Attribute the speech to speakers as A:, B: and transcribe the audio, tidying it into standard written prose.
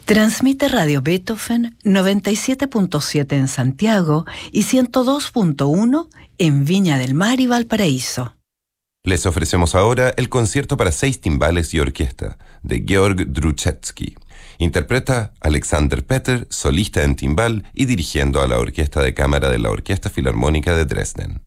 A: Transmite Radio Beethoven 97.7 en Santiago y 102.1 en Viña del Mar y Valparaíso.
B: Les ofrecemos ahora el concierto para 6 timbales y orquesta de Georg Druchetsky. Interpreta Alexander Petter, solista en timbal y dirigiendo a la Orquesta de Cámara de la Orquesta Filarmónica de Dresden.